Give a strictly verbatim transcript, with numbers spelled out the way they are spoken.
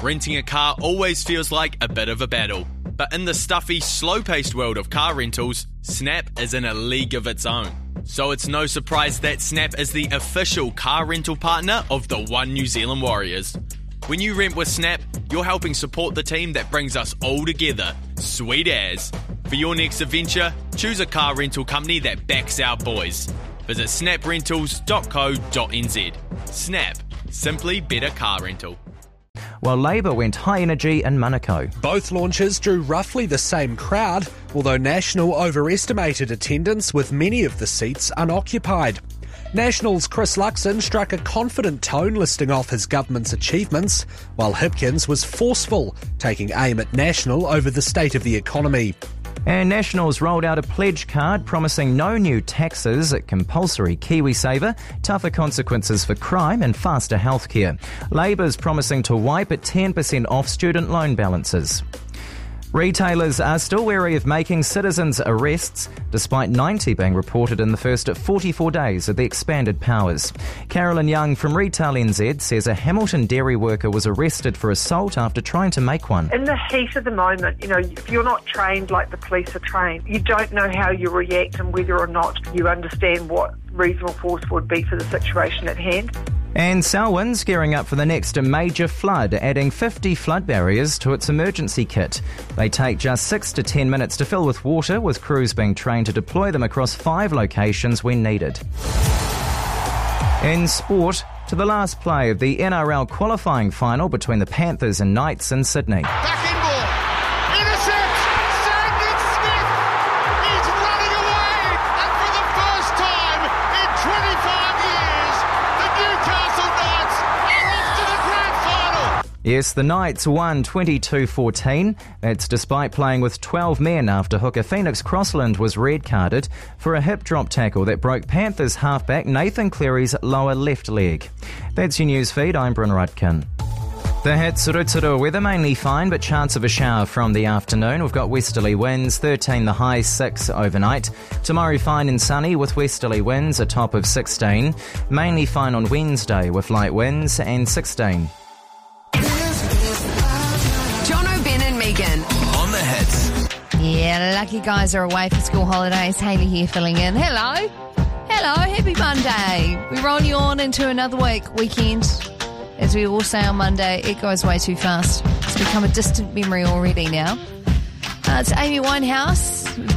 renting a car always feels like a bit of a battle. But in the stuffy, slow-paced world of car rentals, Snap is in a league of its own. So it's no surprise that Snap is the official car rental partner of the One New Zealand Warriors. When you rent with Snap, you're helping support the team that brings us all together. Sweet as. For your next adventure, choose a car rental company that backs our boys. Visit snap rentals dot co dot n z. Snap. Simply better car rental. While Labour went high energy in Manukau. Both launches drew roughly the same crowd, although National overestimated attendance with many of the seats unoccupied. National's Chris Luxon struck a confident tone listing off his government's achievements, while Hipkins was forceful, taking aim at National over the state of the economy. And Nationals rolled out a pledge card promising no new taxes, compulsory KiwiSaver, tougher consequences for crime and faster healthcare. Labour's promising to wipe at ten percent off student loan balances. Retailers are still wary of making citizens' arrests, despite ninety being reported in the first forty-four days of the expanded powers. Carolyn Young from Retail N Z says a Hamilton dairy worker was arrested for assault after trying to make one. In the heat of the moment, you know, if you're not trained like the police are trained, you don't know how you react and whether or not you understand what reasonable force would be for the situation at hand. And Selwyn's gearing up for the next major flood, adding fifty flood barriers to its emergency kit. They take just six to ten minutes to fill with water, with crews being trained to deploy them across five locations when needed. In sport, to the last play of the N R L qualifying final between the Panthers and Knights in Sydney. Back in ball. Intercept. Sandon Smith. He's running away. And for the first time in twenty-five years, the Newcastle Knights are off to the grand final. Yes, the Knights won twenty-two fourteen. That's despite playing with twelve men after hooker Phoenix Crossland was red-carded for a hip drop tackle that broke Panthers halfback Nathan Cleary's lower left leg. That's your news feed. I'm Bryn Rudkin. The hits, Rutsuru weather mainly fine, but chance of a shower from the afternoon. We've got westerly winds, thirteen the high, six overnight. Tomorrow fine and sunny with westerly winds, a top of sixteen. Mainly fine on Wednesday with light winds and sixteen. Jono, Ben and Megan. On the hits. Yeah, lucky guys are away for school holidays. Hayley here filling in. Hello. Hello, happy Monday. We roll you on into another week, weekend. As we all say on Monday, it goes way too fast. It's become a distant memory already now. Uh, it's Amy Winehouse.